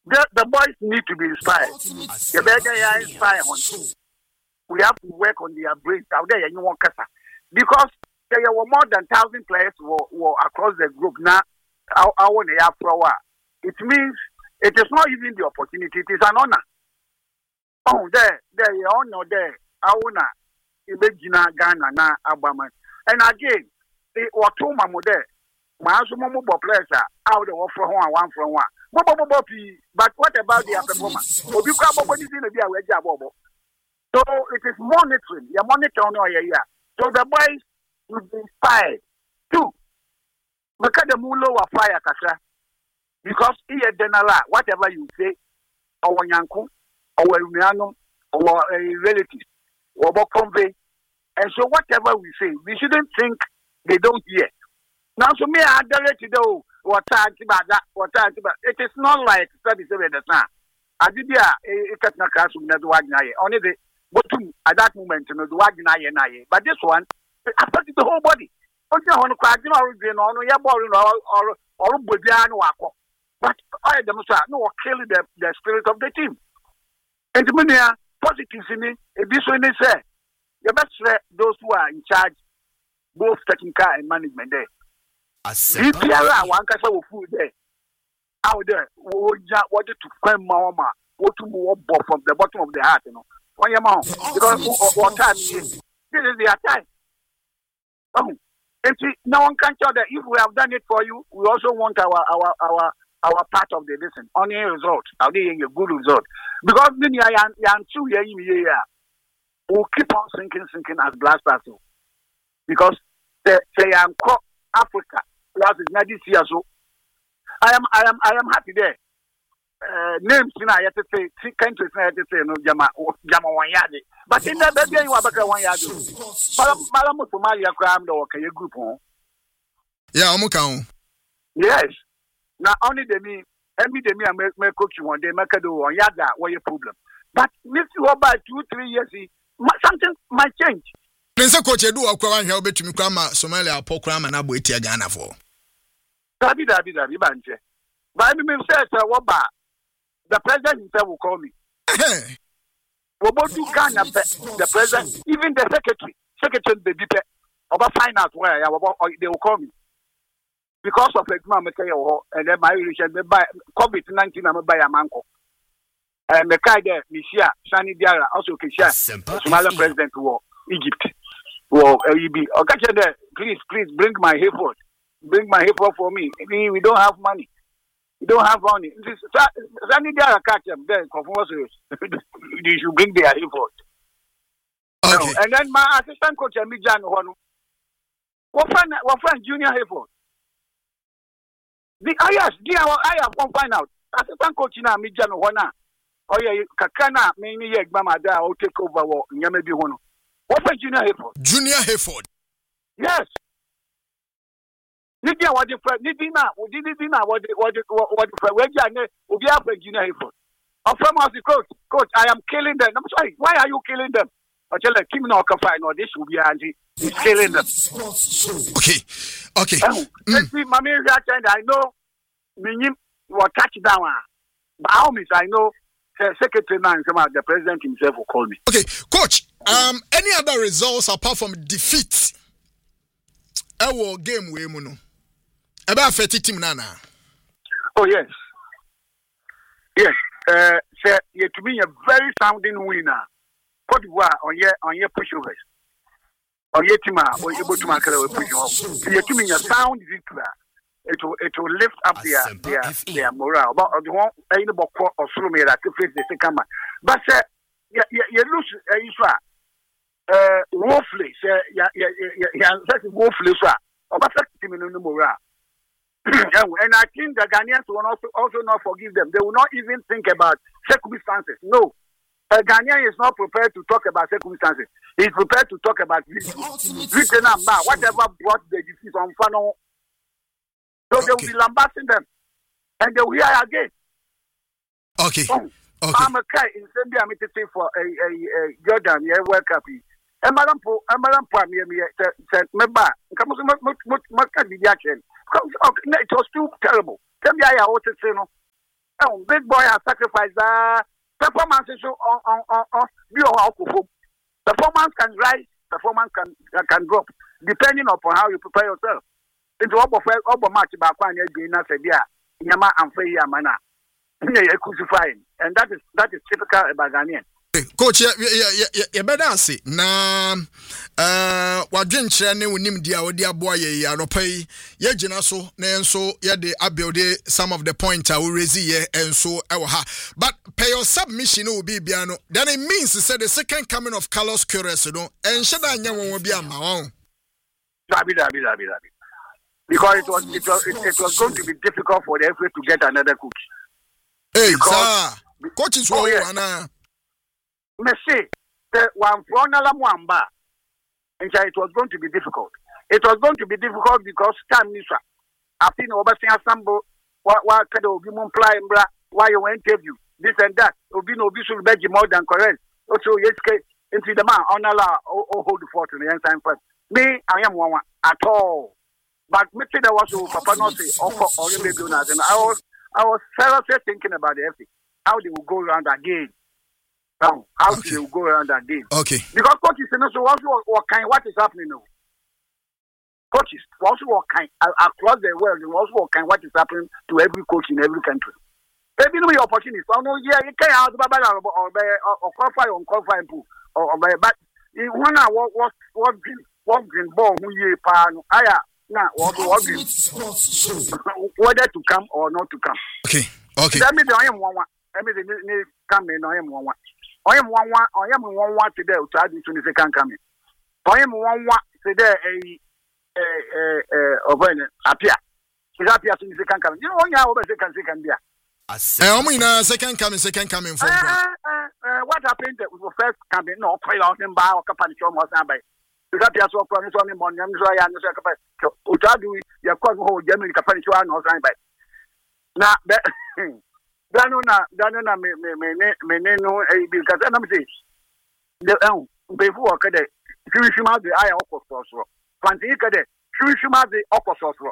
The boys need to be inspired. The better you are inspired on. We have to work on their brains out there. You want because there were more than 1,000 players were across the group. Now, I want to have for a while. It means it is not even the opportunity; it is an honor. Oh, there, you honor there. I wanna Ibegina Ghana na Abama. And again, the Watuma Mode, Masumo players are out of one from one. But what about the performance? So it is monitoring. You're monitoring all year. So the boys will be inspired. Two, look at the Mulo of fire, Kasha. Because here, Denala, whatever you say, our Yanku, our Uniano, our relatives, or convey. And so whatever we say, we shouldn't think they don't hear. Now, so me, I direct to do what it is not like 37 the time. I did a customer class with the Wagner. Only the bottom at that moment, the Wagner. But this one affected the whole body. But I want to crack your ball or Budian Wako. But I demonstrate no killing the spirit of the team. And the many positives in it, this one is say, you best those who are in charge, both technical and management there. If you are one case of food there, out there, what to find Mama, what to move from the bottom of the heart, you know. When your mouth, because what time this is their time. And no one can tell that if we have done it for you, we also want our part of the listen on a result. I'll be a good result. Because then you are 2 years, we'll keep on sinking as Black Stars. Because they are Africa. Last is not this year, so I am happy there. Names in I have to say, countries I have to say, no Jama 1 yard. But in that baby, you have a 1 yard. Madam Somalia crammed or can you group home? Yeah, I'm yes. Now only the me, every day me, I make coach you one day, make a do 1 yard, what your problem. But if you go by 2-3 years, something might change. Prince Coach Edu Okwa here bet me kwama Somalia program na bo etia Ghana for. Dabi banje. But me say the president himself will call me. We both do Ghana the president, even the secretary baby pe oba find out where they will call me. Because of like mama say and then my relation me buy COVID-19 am buy amanko. And the guy there Misia Sani Diara also Kesha Somalian president war Egypt. Well, please bring my hayford. Bring my hayford for me. We don't have money. We don't have money. Sani Diara catch them then. You should bring their hayford. Okay. And then my assistant coach Amijan Wanu. What friend Junior Hayford? I have one find out. Assistant coach in Amijan Wana. Oh yeah, Kakana many Mama there will take over Nyame Bihono. What for Junior Hayford? Junior Hayford. Yes. Nidia what the Nidina, what we have for Junior Hayford. I'm from the coach, I am killing them. I'm sorry, why are you killing them? I tell you, Kim no Kafai, no, this will be Angie. He's killing them. Okay. See, Mammy, I know, Minim will touch down. By all means, I know. Secretary and the president himself will call me. Okay, coach. Any other results apart from defeat? Our game we muno. About 30 team nana. Oh yes. Sir, you to be a very sounding winner. Cote d'Ivoire on your pushovers. On your team or able to make a push. You to be a sound victory. It will lift up their morale. But the one in the book or Slummy that to face the second man. But you lose woefully, woefully, sir. About 30 minutes morale. And I think the Ghanaians will also not forgive them. They will not even think about circumstances. No. A Ghanaian is not prepared to talk about circumstances. He is prepared to talk about whatever brought the disease on Fano. So they will be lambasting them. And they will hear again. Okay. I'm a guy in Zambia, I'm to say for a Jordan, World Cup. And Madam Premier said, Meba, it was too terrible. Tell me, I also say no. big boy has sacrificed performance so on performance can rise, performance can drop depending upon how you prepare yourself. Into obo match back one again na said yeah nyama amfe ya mana crucifying, and that is typical about Ghanaian. Coach, you better say na wadwen kyerɛ ne wonim dia odi aboa ye anopai ye gina so na enso ye de abuild some of the points I will raise here enso ewo ha, but pay your submission will be bia no then it means say the second coming of Carlos Queiroz no enhye da anya won bi ama won Dabi. Because it was going to be difficult for the FA to get another coach. Hey, sir, coach is who ana me say the one for another Mwamba, and it was going to be difficult. It was going to be difficult because time Nisha. I've seen overseeing sambo what kind of human fly bra why you interview this and that. Obi no be should be more than correct. Also yes into the man on Allah hold the fort in the end time first. Me, I am one at all. But me say there was Papa not say offer or maybe do not, and I was seriously thinking about the FA, how they will go around again. How they will go around again. Okay. Because coaches also what is happening now. Coaches also what kind across the world, also what kind what is happening to every coach in every country. Maybe no opportunities. Oh no, yeah, you can't have or qualify on qualifying pool or but one what green ball who ye pan aya now what whether to come or not to come. Okay. That means I am one. I mean the come in I am one. I am one today to add into the second coming. I am one today appear. Is appear to the second coming. You know when you have second there. Second coming from what happened with first coming? No, quite out in bar or company show was by. Is appear so promise on the morning. I'm sure I understand. Utadu, your cousin hold Germany company show no sign by. Now that. Danona me no because I'm saying the before kade shuma de aya okososro fanti kade shuma de okososro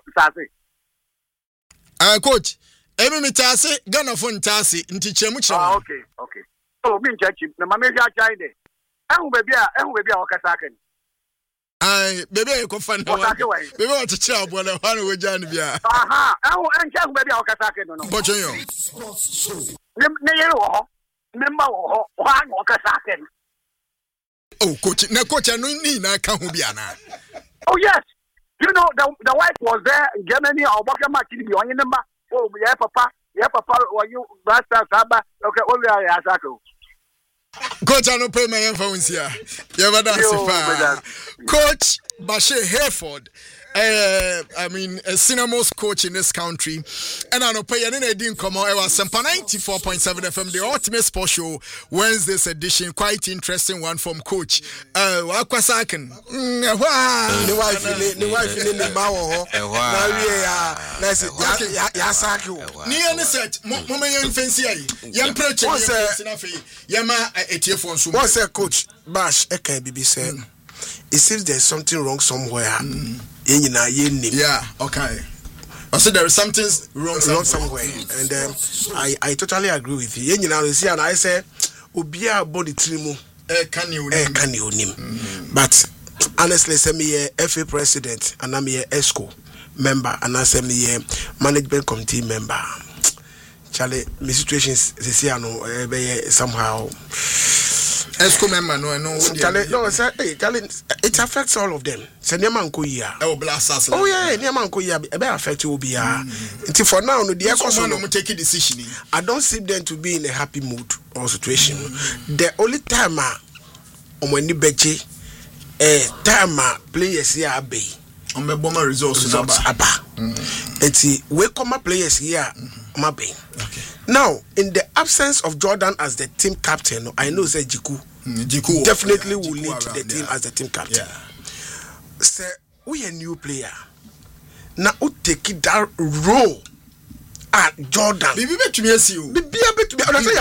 say coach emi mi tase Ghana fo ntase nti chemu chemu okay oh me nchachi na mama ya chai de ehu baby a okasa kan baby e ko fan na baby what chira abo na wan we jan bia ehu encha baby a okasa kan no bochonyo ne yero ho member ho wa no okasa kan oh coach no ni na ka ho bia na oh yes you know the wife was there in Germany or boka match bi onye number oh yeah papa when you basta saba okay all we are asako Coach, I don't pay my influence here. You ever dance Coach Bashir Hayford, I mean, a cinemas coach in this country, and I don't pay any didn't come out. I was 94.7 FM, the ultimate sports show, Wednesday's edition. Quite interesting one from Coach. Wakwasaken. The wife in the Mao. Near the set, Mama Young Fancy, young preacher, Yama, a tear for some. What's a coach? Bash, a BBC. It seems there's something wrong somewhere. Yeah, okay. I said there is something wrong somewhere. And I totally agree with you. And I said, Obia body trimu. Can you But honestly, send me a FA president and I'm a ESCO member and I send me a management committee member. Charlie, my situations somehow. ESCO member, no, Charlie, it affects all of them. Oh yeah, it affect you. Until for now, no take a decision. I don't see them to be in a happy mood or situation. The only time when you betche, time players here be on the bomber results aba. And we come players here, mabe. Now, in the absence of Jordan as the team captain, I know that Jiku definitely will lead the team as the team captain. Yeah. So, we a new player. Now, we take that role at Jordan. Bibi to me see you. Bibi to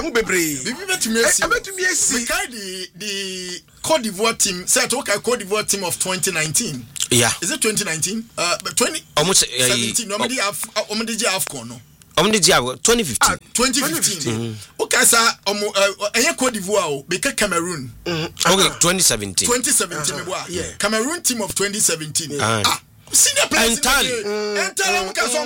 me see. The Cote d'Ivoire team. Say okay, Cote d'Ivoire team of 2019. Yeah. Is it 2019? 2017. Normally have AFCON no. Omni Diabo 2015. 2015. Okay, sir. Eye Cote d'Ivoire beke Cameroon. Okay, 2017. 2017 Cameroon team of 2017. Senior players entirely so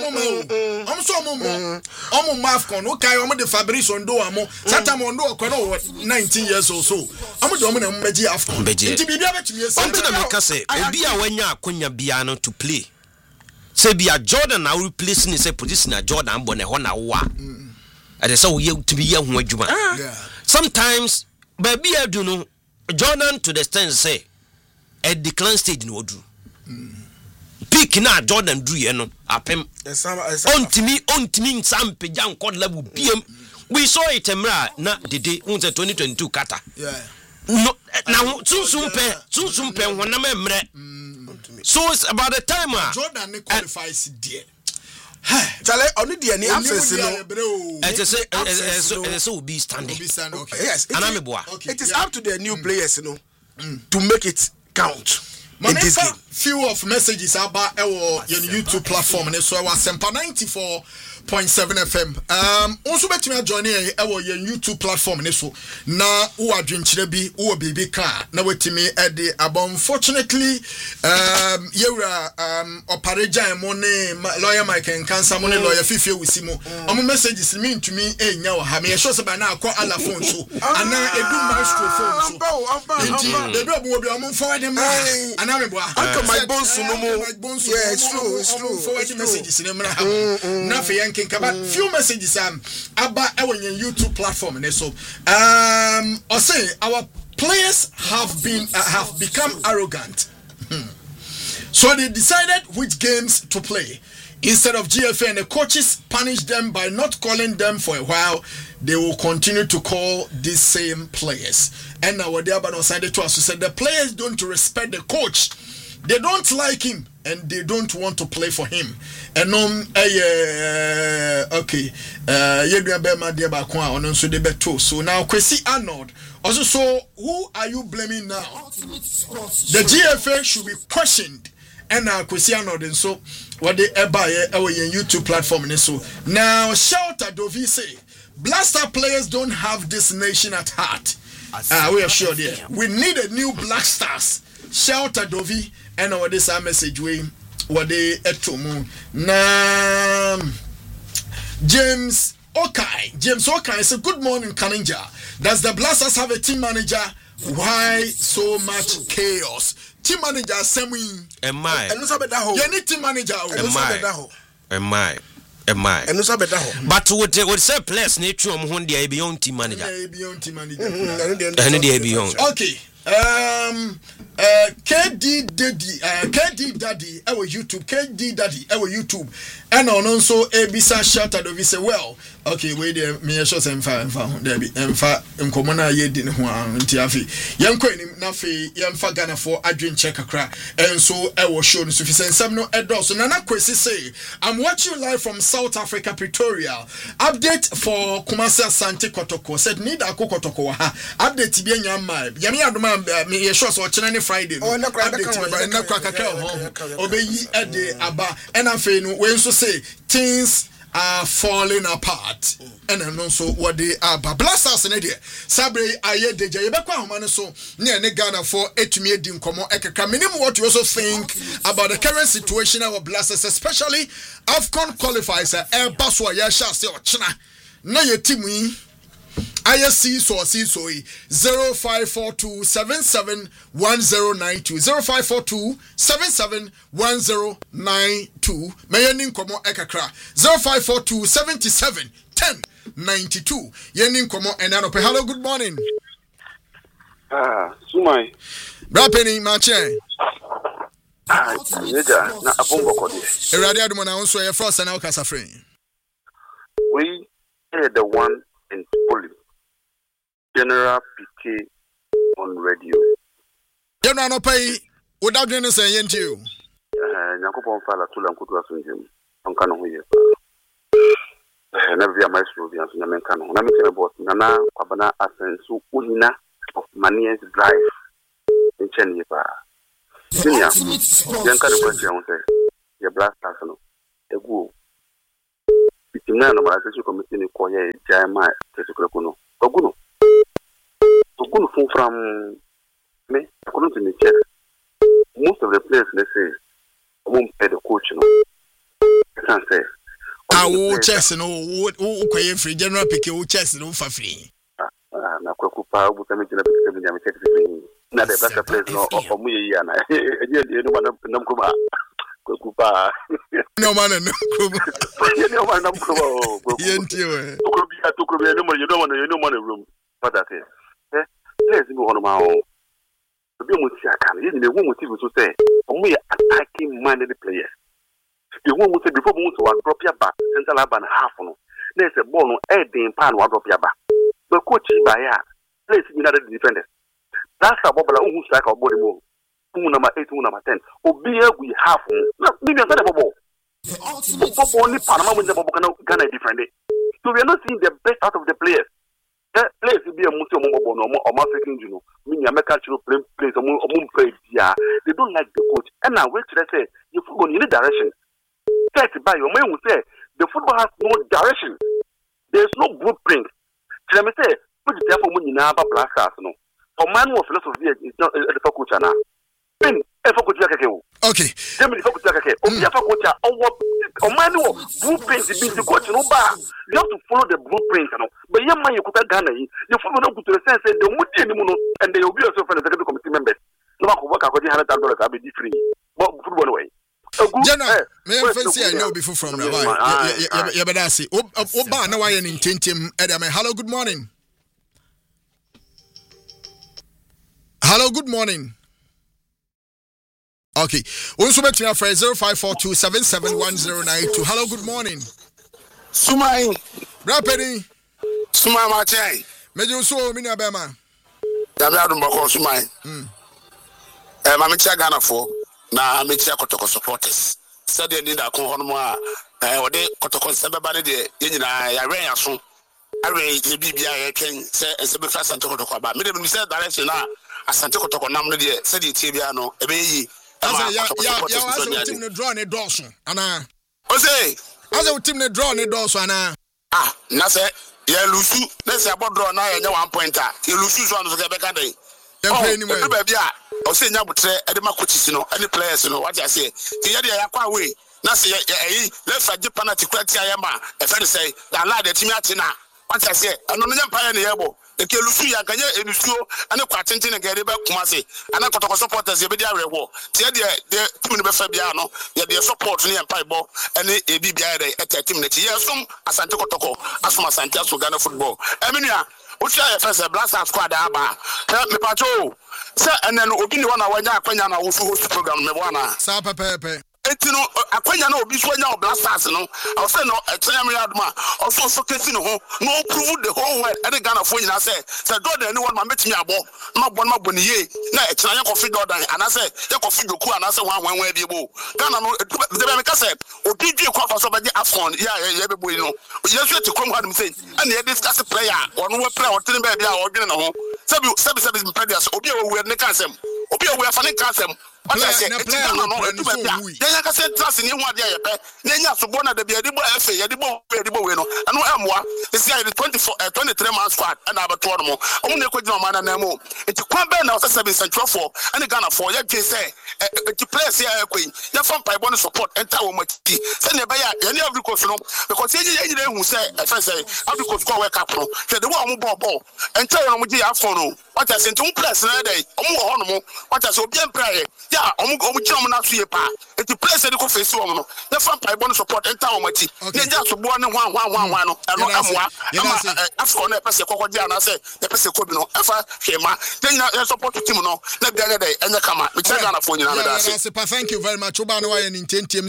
Mafcon okay the Fabrice Ondo amo Satan Ondo okono 19 years or so do na mbeji Afcon nti bibia betumi something America say obi a wanya akonya bia no to play say bia Jordan na replace ni say position na Jordan bo na ho na wo ade say wo ye to be ye ho adwuma sometimes baby adu no Jordan to the extent say a decline stage no odu peak na Jordan drew ye no apem ontimi sampe jan code level biem we saw it emra na dede 2022 kata no na tunsum pe honam emre so it's about the time Jordan qualifies there Chale only the any absence no it is will be standing okay. Yes it is up to the new players to make it count. In this game. Few of messages about our YouTube platform and so our Sempa 94.7 FM. Also betimi join our YouTube platform and so na who adwenchire bi who baby car na wetimi ede about unfortunately yewra opareja money lawyer Mike and cancer money lawyer Fifi Wisimo omo messages mean to me enya wa ha me sure say na akọ ala phone so ana edu maestro phone so the do obi omo forward dem ana me boa my bones no more. Yeah, it's true. Forward messages in na fe yankin kaba few messages about our YouTube platform and so or say our players have become arrogant. So they decided which games to play. Instead of GFA and the coaches punish them by not calling them for a while, they will continue to call these same players. And now what they have decided to us said the players don't respect the coach. They don't like him and they don't want to play for him. And so now Kwesi Arnold also, so who are you blaming now? The GFA should be questioned. And now Kwesi Arnold and so what they buy our YouTube platform and so now Shelter Dovi say Blaster players don't have this nation at heart. We are sure there. We need a new Black Stars. Shelter Dovi and our this message way what they etomu na James Okai say good morning Kaninja. Does the Blasters have a team manager? Why so much chaos? Team manager Semi am I you need team manager am I but what say players need to their beyond team manager okay KD Daddy our YouTube and also Abisa Shelter Dovi say well okay wait there me sure say mfa there be mfa nkomona ye di ne ho anti afi yenko enim na fe yemfa Ghana for adwen check akra and so e wo show no so fi sensam no edos Nana Kwesi say I'm watching live from South Africa Pretoria update for Kumasi Asante Kotoko said need akokotoko ha update bi anya ma yami adoma me sure so chene Friday no update na kwakaka ho obeyi ede aba and afi no we so say things are falling apart and also what they are Blasters in idea Sabre aye deja yebekwa homane so ne Ghana for etumi edi nkomo ekeka minimum what you also think about the current situation of Blasters especially AFCON qualifiers baso ya sha se ochena na ye team yi ISC so 0542771092 0542771092 mayeni nkomo ekakra 0542771092 yeni nkomo enanope. Hello, good morning. Sumai Rapeni mache Neja na abombo kodi erade adumo na onso ye frost na okasa free we are the one in Poli General PK on radio. You know no pay without doing say yenti you. Nyakopon fala tula nkutu asunjem. Onka no hoye. Na via maestro via so nyamenka no. Na me tell boss nana kwabana asensu uhina of manias drive in Chenya pa. Senior. Yanka the question say your Blasters no. Egu. It's in the normalization committee in Koya, Jama, Tessukuno. Oguno. Oguno from me, according to the check. Most of the players, let's say, won't pay the coach. I can't say. I will chess and who pay free general pick your chess and for free. Nakupa, who can make a not the better place for me. You know, Namkuma. Kupa. No man, no one. You don't want a room. But I say, let's go on my own. To be with Shakan, isn't the woman to say, we are attacking minded players. The woman said before we want to drop your back, Central Alban half on. There's a ball on 18 pound, drop your back. The coach by place another defenders. That's a bubble who's like our body move. Number 8, number 10. Obia we have maybe a bubble. Only Panama with the bubble Ghana different. So we are not seeing the best out of the players. That place will be a Muslim or African, you know, meaning American place or yeah. They don't like the coach. And now, wait till I say, you football in any direction. Set by your man will say, the football has no direction. There's no blueprint. So let me say, put it there for when you know about black stars, no. For man who philosophy is not the coach now. Okay. Blueprint the coach no bar. You have to follow the blueprint, you know. But young man, you could Ghana, you follow no good to the sense that the Muti and they will be also for the executive committee members. No matter what $100, I'll be free. But football away. Jenna, may I first say I know before from now. Yabadasi. Oba, no, I am in Tintim. Hello, good morning. Hello, good morning. Okay. Also, back to your phrase 0542771092. Hello, good morning. Sumai. Rapidi. Sumai Machai. Major so Mina Bema. Yabadum Bako Sumai. Mamicha Ghana for na Micha Kotoko supporters. Said they need a Kohonma. Or they Kotoko Sababadi, Yara Sun. I read the BBI can say as a bit fast and Tokotoko. But Midam said direction now. As Santo Toko Namdi said it Tibiano, a baby. Yeah, team the draw ne dawson ana Ose as a team the draw ne dawson ana na say ya lusu na say about draw na ya 1 pointer ya lusu so no so be ka dey ya play ni mo e ba bia o say nya botre e de makochisi no e de players no what I say ti ya de ya kwa we na say eh let's agi penalty kwati ayama e fe say na la de team ati na what I say no nya pa ya ne yebo e ke lusu ya kanye elusuo ane kwa tenten na gere ba kuma se ana kotoko supporters ye be dia rewo tie de team ne be fa bia no ye de support ne empa ibo ane e bi bia de e team ne ti ye som asante kotoko asoma asante aso Ghana football emenua o tia ye first blast squad aba me pacho se enen obi ni wona wanya akwanya na wo host program me bona sa pepepe etino akwanya na obi so nya blasters no I say no etanya me aduma also so kesi no ho no prove the whole world and Ghana for nyina say do the anyone ma metimi abo ma boni ye na etanya ya kofi dodan ana say ya kofi doku ana say wan bi ebo Ghana no de be me ka say obi dwi kwa fa so be afcon ya be boy no yesu eti krom had me say and ye discuss player one we play or tin be bia o dwene no ho sabi impedias obi e we ne ka sem obi e we fa ne ka sem what I say ya ka say trust ni hu ade ya pe na nya so bona da bia de bo fa ya de bo we no anu amwa esi ya 23 months squad and abato no mo omo ne kwagina ma na mo eti kwa be na osese be central for and Ghana for ya gye say eti players ya kwin ya fam pai bon support enter wo mati say ne be ya ne Africa no because ye nyina hu say say Africa go work up no say the one mo ball enter no mo gye ya for no what I say to players na dey omo ho no mo what I say obi empire ya omo kira mo na so ye pa eti players dey go face wo no ya fam pai bon support enter wo mati ne ja so bo ne hwan no eno amwa Africa na pese kokodi ana say na pese kobi no afa hwema then support team no na bia dey enya kama me tell Ghana for nyina na da say thank you very much oba no wa in team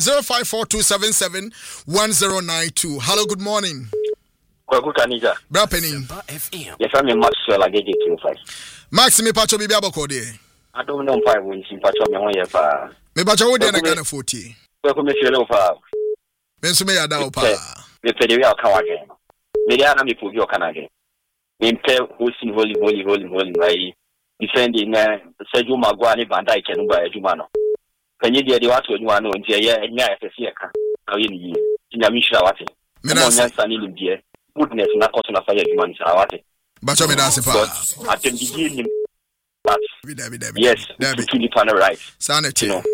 0542771092. Hello, good morning. Kwaku Kanija. Bra Penny. Yes, I'm a Maxwell Agege 25. Max me pacho bibi aboko de. I don't know 5 wins in pacho me won ye fa. Me pacho wo de na Ghana 40. Kwaku me feel fa. Me nso me ya da opa. Me pede wi aka wagen. Me dia na me pogi o kana gen. Me mpe holy right. Defending Sergio Maguire ni Van Dijk no ba adwuma no. Kanyi de wato adwuma no ntia ye nya FSC eka. Na ye ni. Tinya mi hira wate. Sani Libye, goodness, not also a fire human Sarawati. But I mean, that's at the beginning, but yes, to the panel right. Sanity, yeah,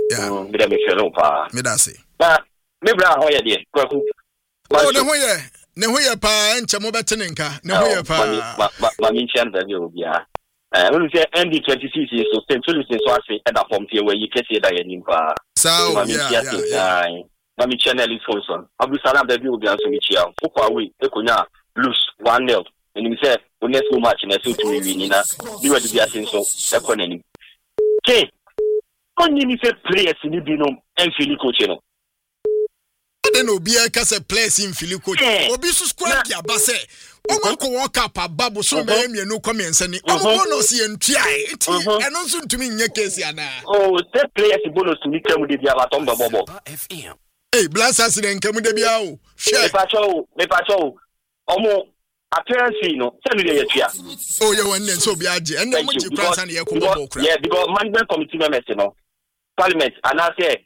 me that's it. But maybe I hear dear. Oh, no, where? No, where pa and Chamobatinka, no, where pa. Maminchian, yeah. When we say ND26 is so central, so I say, and a form here where you can see that in so, yeah. Mami channel is also. Abu Salam, the view will be answering each year. Fukawi, Ekonya, lose 1-0. And he said, when there's so much in a suit to me, Nina, you were to be asking so, economy. Okay. Only if a players in the Bino and Filico channel. Then will be a case place in Filico. Obi subscribe ya base. Omo ko walk up a babu so me no comments any. Omo no see and try. And also to me nye case ya na. Oh, that players bonus to me come with the Abatomba Bobo. Hey, blast us in come de bia o. Me pacho. Omo appearance no. Tell me the year. Oh, you want so be aje. And then much France and you come yeah, because management committee members no. Parliament and I say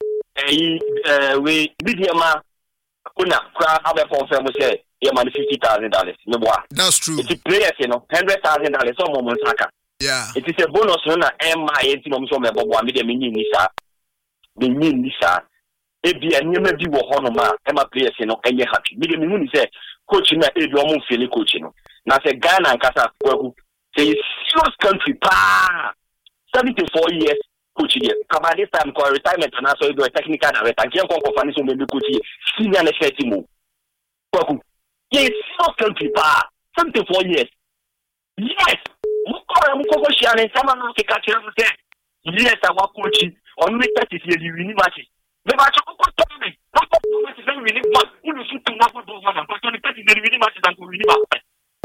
we bidiama kuna kwa abe confirm say yeah man $50,000 no boy. That's true. It's players $100,000 some moment saka. Yeah. It is a bonus na MI enti no so me bobo me de me ni sa. Me ni sa. Ebi anyema bi wo ho no ma ema players no enye happy. Me de me hu ni say coach na ebi o mo feel coach no. Na say Ghana nkasa kwaku say serious country pa 74 years coach here. Come at this time call retirement and also do a technical director. Can't come for so maybe coach here. Senior next team. Kwaku. Yes, serious country pa 74 years. Yes. Mukoko shiane sama no ke catch say. Yes, our coach on me 30 years you win match. Me ba choko to me. No match is win match. You shoot to na go do one. But on 30 years win match than win match.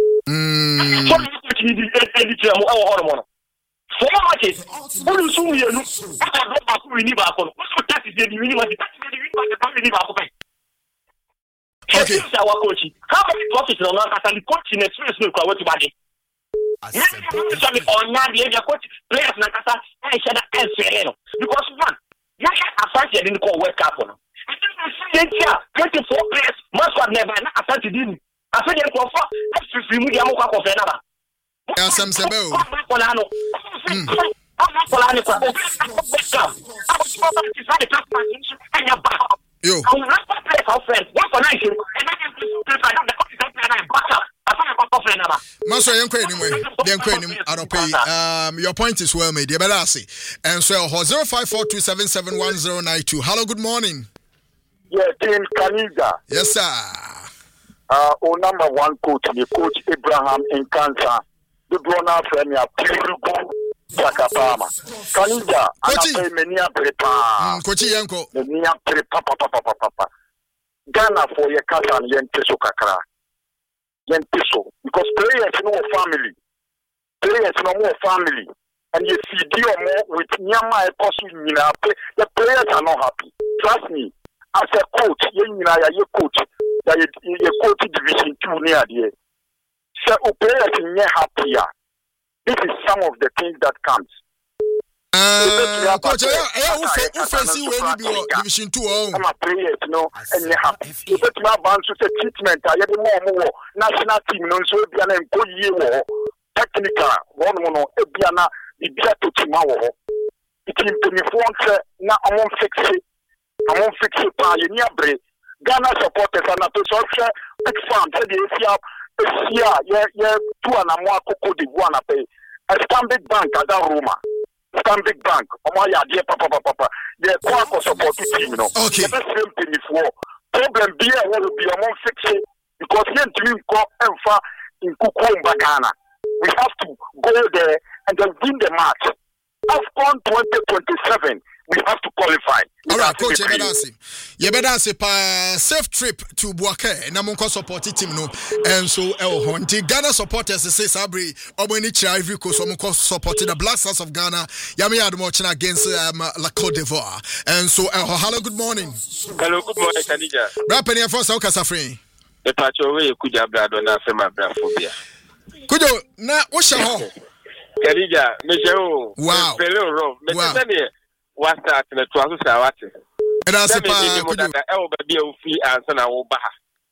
So you coach ni di tell mo hormone. 4 matches. Bolu su ye no. Aka do ba ku win ba ko. So 30 years win match. 30 years win match win ba ko. Okay. Our coach. How many coaches no na ka the coach in experience no kwa what body. On the coach players na kasa I said that because one you have Asante didn't call World Cup on. I think 24 players must have never Asante didn't. I said they call for let's remove the Amoka of another. Yeah, some Sebel. Yo. Maso yenkwe anyway. Your point is well made. And so 0542771092. Hello, good morning. Yeah, Team Kaniga. Yes, sir. Number one coach, the coach Abraham in Kansas. The Brona Premier Purugu Sakapama. Kaniga, I many prepa. Coach Yanko. Many prepa. Ghana for your cousin Yenteso Kakra. Yenteso. Because players know family. Players know more family. And you see deal more with Nyama Ekosu. The players are not happy. Trust me. As a coach, you coach. You coach Division 2 near there. So players in happier. This is some of the things that comes. Coach, who fancy when you Division 2 oh. I'm a player, you know, and you have to advance to treatment. I had more national team, no, so be an employee technical, one mono, Ebiana, Ibia to tomorrow. It is to me for now. I won't fix it. I won't fix it. Pioneer break. Ghana supporters and a social big fan. Yeah, 2 and a more cocoa de one pay. A Stanbic Bank at Roma. Stanbic Bank. Omoya dear papa. The Quaco support team, you know. Okay. The same thing before. Problem be will be among fix it because here dream call Enfa in Kukumba Ghana. We have to go there and then win the match. AFCON 2027. We have to qualify. All right, Coach, you better say safe trip to Buake. Na monko support team no, and so Honti Ghana supporters say Sabri Obeni Ivory Coast monko support the Black Stars of Ghana. Yami Admochina against La Côte d'Ivoire. And so hello, good morning. Hello, good morning, Kanija. Rapenia for South Kasafri. The pacho we kuja brado na fema brafobia. Kujo na wosha ho. Kanija, mejo. Wow. Pelo ro. Wow. What start na twaso sawate. And I say pa kujo. E o ba bia ofi ansa na wo ba ha.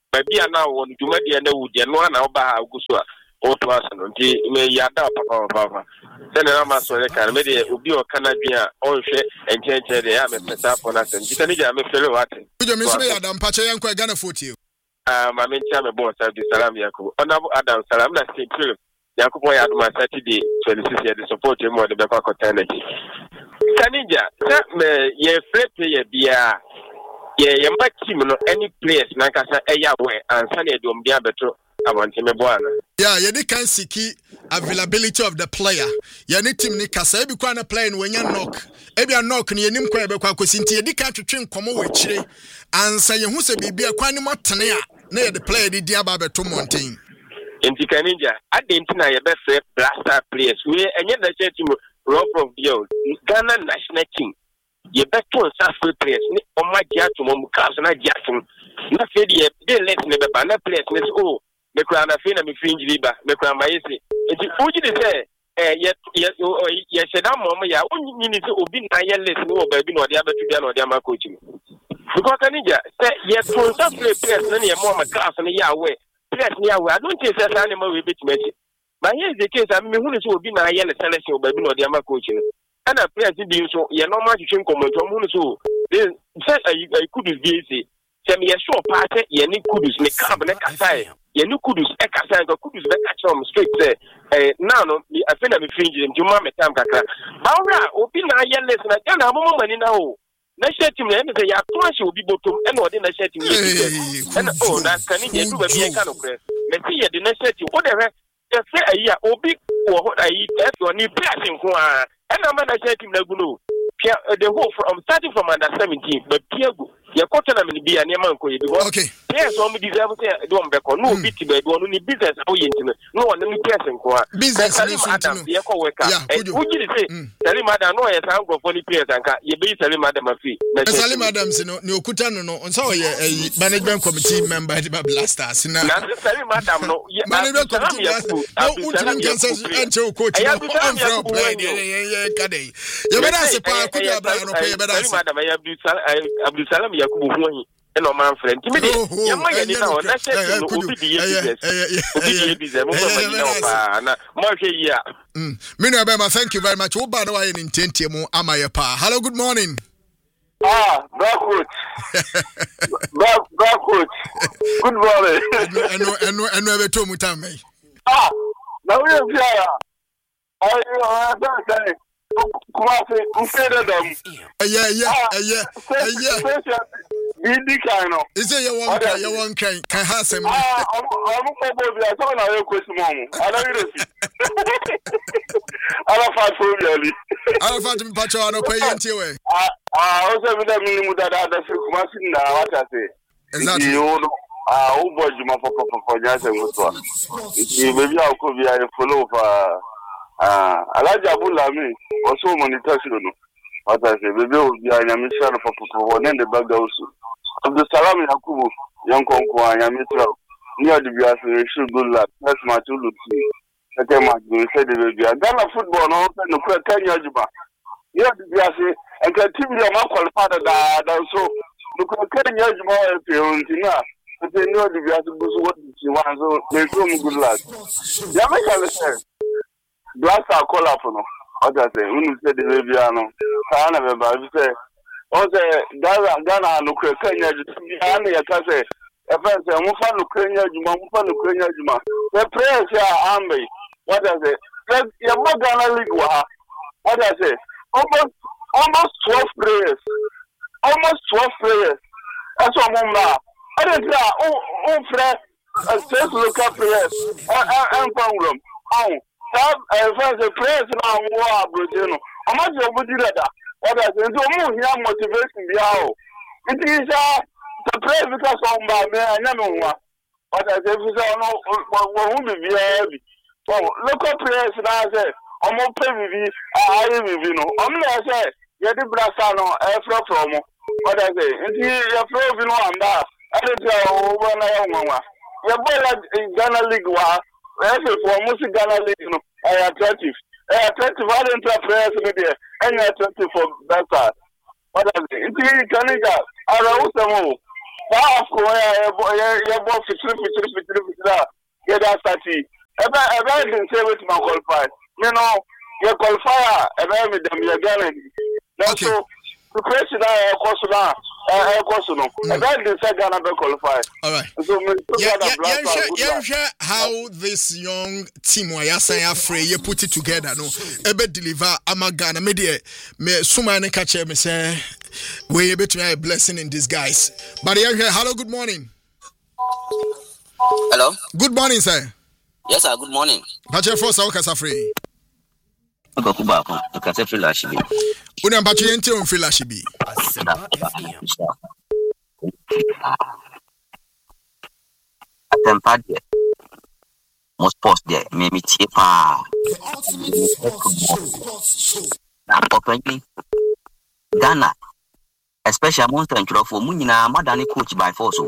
baby na won dwuma de na wudi no na oba ha guso a oto aso nti me yada papa then na ma so le kan me de obi o kana dwen a onhwe enchenche de ya me pesa for na sem jika ni ja me fele wate ujo me so me yada mpache yanko Ghana 40 ma me ntia me bon Abdul Salam Yakubu honorable Adam Salam na state film Yakubu ya duma Saturday 26 year the support him on the back of energy kanija me ye free player bia ye ma team no any players na kasa eya we ansa na edom dia beto awante me boana yeah ye can siki availability of the player ye ni team ni kasa ebi kwa na player no wenya knock ebi a knock ni enim kwa ebe kwa kosinti ye ka twetwe nkomo we kire ansa ye hu se bibia kwa ni motene a na ye the player di dia ba beto mountain enti kanija adentina ye be free blaster players we enye da team rough of the Ghana national team ye beto free players ni omagia to mo kaso na giatum na fe de let ne be ba na players ne oh me kura na fe na me fi injiri ba me kura mayesi enti uji de say ye sheda mom ya onyi ni se obi na ye let ni o ba bi na ode abetu bia na ode ama coach ni because kanija say ye to free players na ye mo ma kaso na ya we players ni ya we I don't think say na ma we bit mechi but here is the case I mean who is obi na ye le selection o ba bi na ode ama coach ni and a players be so ye normal to train comment on who so they say I could be say me sure party ye ni kudus ni cab na kasai ye ni kudus e kasai go kudus be catch on straight say now no I feel na me fringe dem juma me time kakra bawra obi na ye less na Ghana mo mani na o na share team na say ya clash obi bottom e na odi na share team ye and oh na kan ye do ba bi kan okre me see ye the na share team o de ye say ayi a obi wo ho ayi e so ni press nko a and I'm not saying that the whole from starting from under 17, but Piago, your cotton and be an Yamanko. Okay. Yes, only deserve to don't back on no bit by one business. No one any person. Business, Madam, the echo worker. Would you say, Sally Madam, no, yes, I'm going for the players and you be Sally Madam a fee. Sally Madam's no Kutano, and so a management committee member at Blasters. Sally Madam, no, management committee. No, coach. You better say, could you have Madam Abdul Salam Yakubu, and no man friend. Thank you very much. Oh, by the way, in Tentiamo, Amayapa. Hello, good morning. Backwards. Backwards. Good morning. And never told me, Tammy. Now we are here. I don't Kumasi, ufede them. Yeah. Bindi kano. Is it your one can have some? I'm probably a son of your question, mom. I don't know. I don't fight for really. I don't fight him, Pacho. I don't pay into it. I also with a minimum that other Kumasi now, what I say. Exactly. You know, boy, you must for Jason. Maybe I could be a follow for. Alaja Bulami also monetization. What I say, baby, will be a mission for one and the bag also. Of the Salam Yakubu, young Conco, I am near the Bias, should good luck. That's my two look. Second match, we said the baby. Ghana football, no, no, 10 years. Yeah, the Bias, and continue your uncle father that also. Look at 10 years more if you want. But they know the Bias was what she wants, so they do good luck. Yamaka, Blaster call up no. What I say, when you say the baby, no. Sana beba, you say. Also, Ghana no Kenya. Ghana ya kase. If I say, mufa no Kenya juma. The prayers are army. What I say, you more Ghana league wa. What I say, almost 12 players. Almost 12 players. That's what mama. I don't know. Friend, state local players. I'm from the prayers now war Brazil. How much you would do that? What I say, so more motivation be out. It is the prayer because of my man, I know what I say, what would be heavy. So, local prayers now say, I'm not paying with I you know. I'm not say, you're the Brasano, Afro promo. What I say, and you're pro, you know, I'm that. I don't know over my own. You're better in Ghana League war. For most Ghana League, you know, attractive. Attractive, I don't have prayers in there. And attractive for that side. What I say, it's Canada. I don't know. Now, of course, you're both fitting. Yeah, that's 30. I didn't say what my qualified. You know, your qualifier, and with them, you're guaranteed. That's so. The question I qualify. All right. So, how this young team you put it together. No, ebe deliver amagana. Me sumane kache me say we able to have a blessing in disguise. But here, hello, good morning. Hello. Good morning, sir. Yes, sir. Good morning. Pache force au kasafri. Kuba ko kasafri la shibi. Una mpachi yente on feel ashibi. Atempa de. Most post there. Me tie pa. Na openly. Ghana. Especially among the for Munina, Madani coach by force.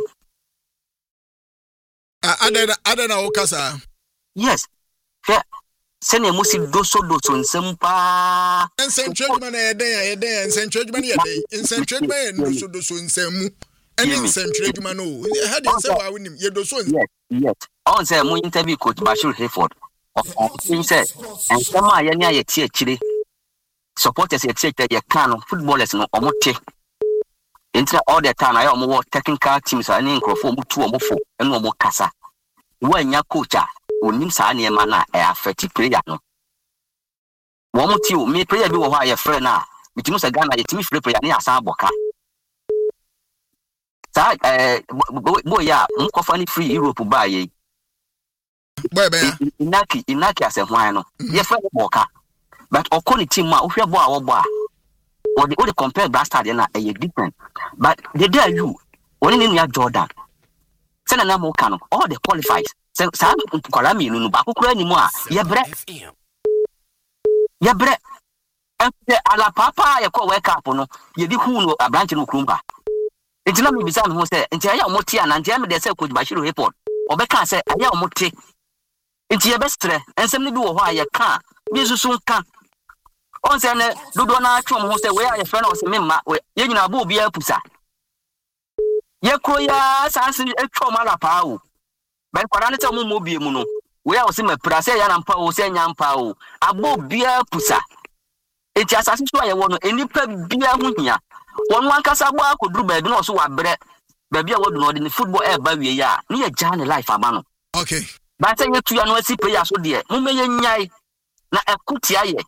Adena okasa. Yes. Sene musi doso nsempa. Ensen churchman eden ensen churchman eden ensen churchman doso nsemu. Ene ensen churchman no. Had say wa winim ye doso. Yes. On say mu interview coach Bashir Hayford. He said ensema ya nya ye tie akire. Supporters ye tie ye kan footballers no omote. Intra all the time I omo technical teams ani nkrofo mu tu omo fo ene omo kasa. Wa nya coach onim saa ne ma na affect player no wo mo ti o me player bi wo ha ye frɛ na bitimi se Ghana ye timi frɛ player ne asa aboka sa boy ya mko fa ni free Europe ba ye boy be inaki ase hwan no ye frɛ boka but okoni team ma wo hwɛ bo a wo bo a wo de compare Blaster na e different but the day you oni ni ya Jordan sena na mo kan all the qualifies sa kola mi nu ba kokura ni mu a ye bre e ala papa ye ko wake up no ye di hu no abranch no krumba entina mi bisa no se entia ya omoti ana entia me de se coach Bashir report obeka se aya omoti entia be stre ensem ni bi wo ho a ye ka bi susu ka on se ne dodo na atwom ho se we ya friend o se memma ye nyina ba obi apusa ye kroya sanse atwom ala pa o ben kwara ne te mo bie mu no we a o se mapra se ya na mpa o se nya mpa o abo bia pusa enti asase so aye wo no enipa bia ho hia wonu ankasa bo akoduru ba bi no so wa bre ba bia wodu no de ne football e ba wie ya ne ye jane life aba no okay ba se ye tuya no asi player so de mo me ye nyai na ekutia ye.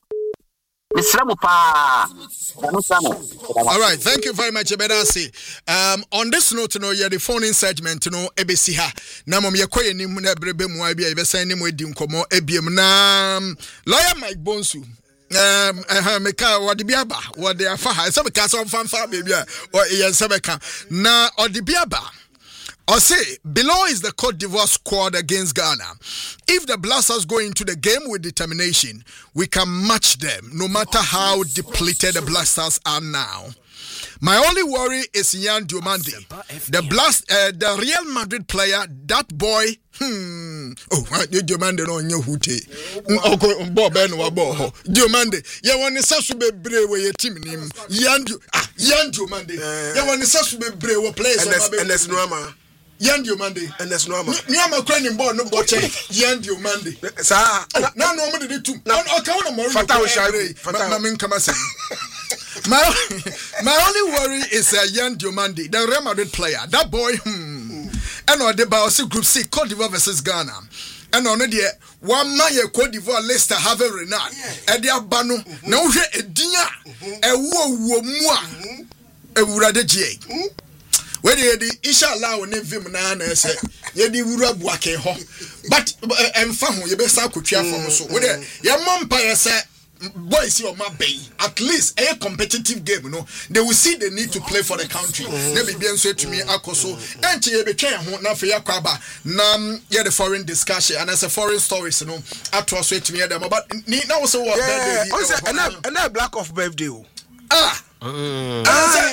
All right, thank you very much, Ebedasi. On this note, you're the phone in segment, Ebesiha. Namom Yakoye ni Munabrebe Muabi, Ebesani Mwedim Komo, Ebiem Nam, Lawyer Mike Bonsu. Meka Wadibiaba, what they are for, some castle fanfare, baby, or Yansabeka. Na Odibiaba. I say, below is the Cote d'Ivoire squad against Ghana. If the Blasters go into the game with determination, we can match them, no matter how depleted the Blasters are now. My only worry is Yan Diomande. The Real Madrid player, that boy, Diomande no nyehute. Bob Ben wabo. Diomande, ya wani sasu be brewe ye team nim. Yan Diomande. Ya wani sasu be brewe players. NS Noama. Yan Diomande. NS Noama. Nyama kweni mbo no boche. Yan Diomande. Sa. Na no mo de tu. Okay, one more. Fata o shari. Fata. Mami kama se. My only worry is Yan Diomande, the Real Madrid player. That boy, and on the Baosi Group C, Cote d'Ivoire versus Ghana. And on the 1 man, Cote d'Ivoire, Leicester, have a Renard. And they are Bano. Now, a dinner, a wo moi, a Wuradeji. Where the Inshallah, when they film Nana say, Yedi Wurab Wake ho. But, and Famu, you best have Kutia from so. Where your mom pay say, boys, your my bay. At least a competitive game, they will see the need to play for the country. They be being said to me, Akoso, and you became not for your crabba. Nam, yeah, the foreign discussion, and as a foreign stories, I trust to me, but now so what? And a black of birthday. And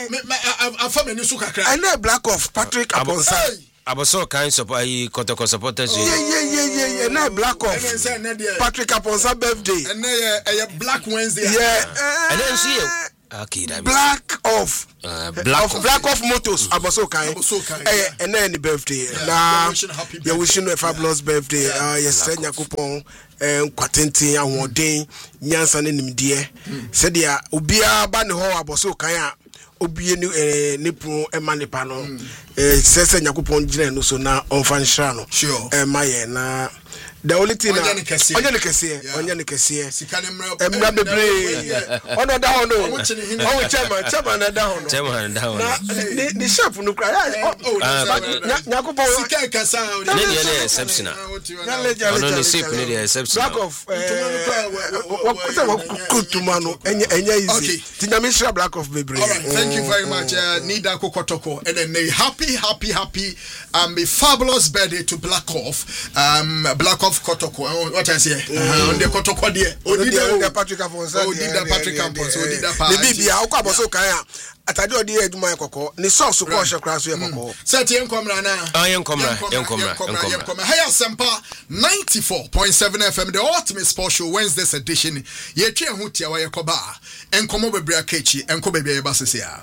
a black of Patrick Aponsa. Aboso kind support Kotoko supporters. Yeah. And a black of Patrick Aponsa birthday. And a Black Wednesday. Yeah. And then see Okay, that Black off Motors aboso kai and then the birthday na you wishing a fabulous birthday yes Yakupon kwatenti ahoden nyansa ne nimdie said ya obia ba ne ho aboso kai a obie ni pon emanipa no sese Yakupon gire no so na onfa nhra no maye na the only thing onye ne kese emra bebre ono da hono o chairman da hono the shop no cry Yakupon sika kasa ne exceptional ono ne sip ne exceptional black of kutumano enya easy tinyamisha black of bebre. All right, thank you very much Nida Kokotoko, and then a happy a fabulous birthday to Black Off Kotoko. What I say? On the Kotoko there. Odida Patrick Afonso. Odida Patrick Afonso. Odida Pa. The Bibi a ukwa boso kaya. Atade odi eduma ekoko. Ni sauce ko hye kra so ekoko. Set yen komra na. Yen komra. Haya Sempa 94.7 FM, the ultimate sports show, Wednesday's edition. Ye twa hu tia wa yekoba. Enkomo bebre akechi, enko bebre ba sesia.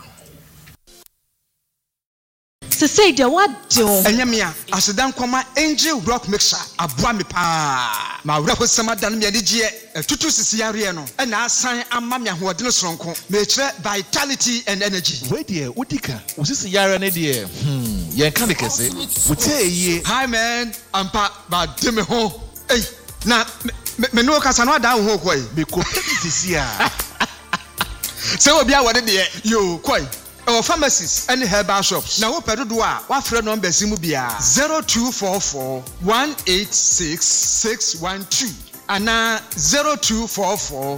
To say the what do Enyamia asedan kwama angel rock mixer aboa me pa ma wreho sama dan me adigye tutu sisi yare no na asan ama me ahoɔden soronko me kire vitality and energy we die udika usisi yare ne die yen kan de kese wutie hi man ampa ba de me ho na me no kasa no ada ho koi me ko sisi a se obi a wode de yo koi our pharmacies and herbal shops. Now, what do I? What friend number Simubia 0244 186 612 and 0244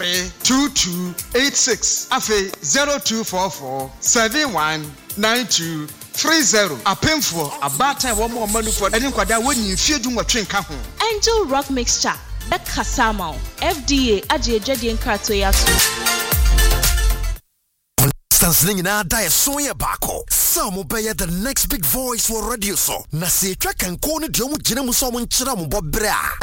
832286. Afe 0244 719230. A painful, a bad time, one more money for any quadra when you feel doing what drink. Angel Rock Mixture, Beck Kasama, FDA, Ajay Jadi and Kratoyasu. Singing na die soya bako. Some obey the next big voice for radio so. Na se track and corner drum jina muso mun chira mu bobra.